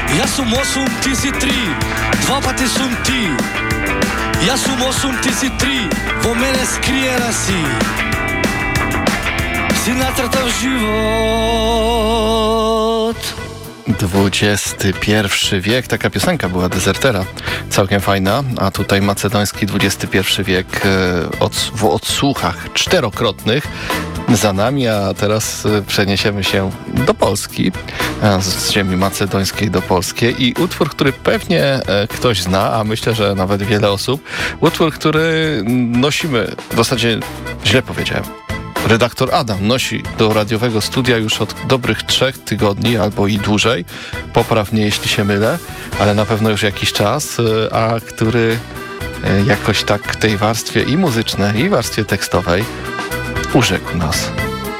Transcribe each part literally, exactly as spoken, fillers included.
Ja sum osum, ty si tri, dva pati sum ti. Ja sum osum, ty si tri, vo mene skrijena si. Si natratav život. dwudziesty pierwszy wiek, taka piosenka była Dezertera, całkiem fajna, a tutaj macedoński dwudziesty pierwszy wiek od, w odsłuchach czterokrotnych za nami, a teraz przeniesiemy się do Polski, z ziemi macedońskiej do polskiej i utwór, który pewnie ktoś zna, a myślę, że nawet wiele osób, utwór, który nosimy, w zasadzie źle powiedziałem, redaktor Adam nosi do radiowego studia już od dobrych trzech tygodni albo i dłużej. Popraw mnie, jeśli się mylę, ale na pewno już jakiś czas, a który jakoś tak w tej warstwie i muzycznej, i warstwie tekstowej urzekł nas.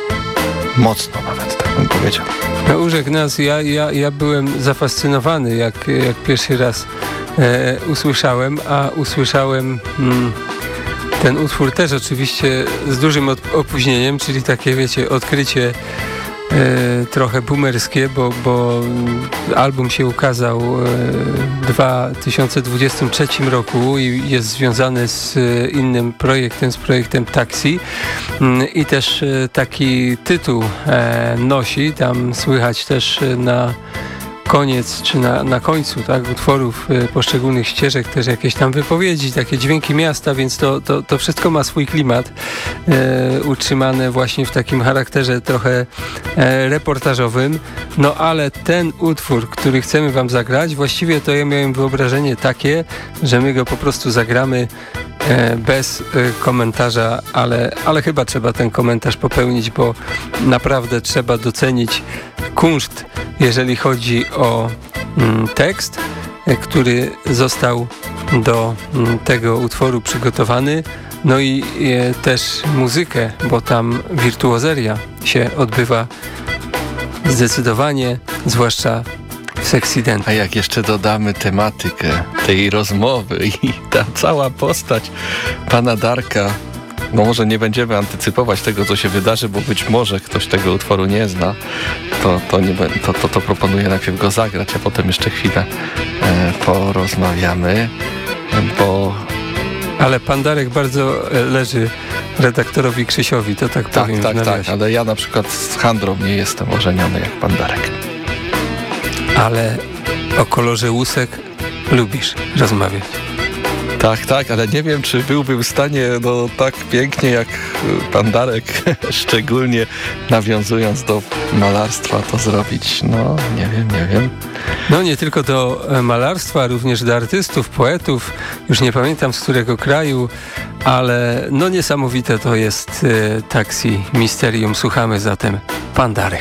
Mocno nawet, tak bym powiedział. No, urzekł nas. Ja, ja, ja byłem zafascynowany, jak, jak pierwszy raz e, usłyszałem, a usłyszałem... Hmm, ten utwór też oczywiście z dużym opóźnieniem, czyli takie, wiecie, odkrycie e, trochę boomerskie, bo, bo album się ukazał e, w dwa tysiące dwudziestym trzecim roku i jest związany z e, innym projektem, z projektem Taxi i też e, taki tytuł e, nosi, tam słychać też na koniec, czy na, na końcu, tak, utworów y, poszczególnych ścieżek też jakieś tam wypowiedzi, takie dźwięki miasta, więc to, to, to wszystko ma swój klimat y, utrzymane właśnie w takim charakterze trochę y, reportażowym, no ale ten utwór, który chcemy wam zagrać, właściwie to ja miałem wyobrażenie takie, że my go po prostu zagramy y, bez y, komentarza, ale, ale chyba trzeba ten komentarz popełnić, bo naprawdę trzeba docenić kunszt, jeżeli chodzi o mm, tekst, który został do mm, tego utworu przygotowany, no i e, też muzykę, bo tam wirtuozeria się odbywa zdecydowanie, zwłaszcza w Sexy Dance. A jak jeszcze dodamy tematykę tej rozmowy i ta cała postać pana Darka, no może nie będziemy antycypować tego, co się wydarzy, bo być może ktoś tego utworu nie zna, to, to, nie, to, to, to proponuję najpierw go zagrać, a potem jeszcze chwilę e, porozmawiamy, bo... Ale pan Darek bardzo leży redaktorowi Krzysiowi, to tak, tak powiem. Tak, tak, tak, ale ja na przykład z Handrą nie jestem ożeniony jak pan Darek. Ale o kolorze łusek lubisz rozmawiać. Tak, tak, ale nie wiem, czy byłbym w stanie no, tak pięknie jak pan Darek, szczególnie nawiązując do malarstwa, to zrobić. No, nie wiem, nie wiem. No nie tylko do malarstwa, również do artystów, poetów, już nie pamiętam z którego kraju, ale no niesamowite to jest e, Taxi Misterium. Słuchamy zatem pan Darek.